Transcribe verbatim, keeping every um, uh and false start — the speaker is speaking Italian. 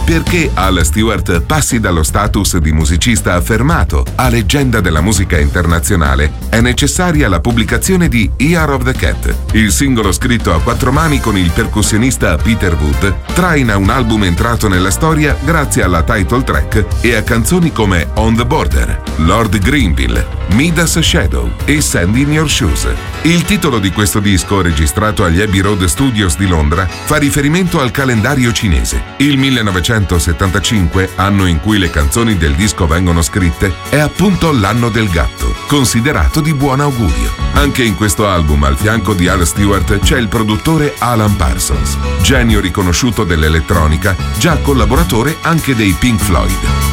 Perché Al Stewart passi dallo status di musicista affermato a leggenda della musica internazionale, è necessaria la pubblicazione di Year of the Cat. Il singolo scritto a quattro mani con il percussionista Peter Wood traina un album entrato nella storia grazie alla title track e a canzoni come On the Border, Lord Greenville, Midas Shadow e Sand in Your Shoes. Il titolo di questo disco, registrato agli Abbey Road Studios di Londra, fa riferimento al calendario cinese. Il millenovecentosettantacinque, anno in cui le canzoni del disco vengono scritte, è appunto l'anno del gatto, considerato di buon augurio. Anche in questo album, al fianco di Al Stewart, c'è il produttore Alan Parsons, genio riconosciuto dell'elettronica, già collaboratore anche dei Pink Floyd.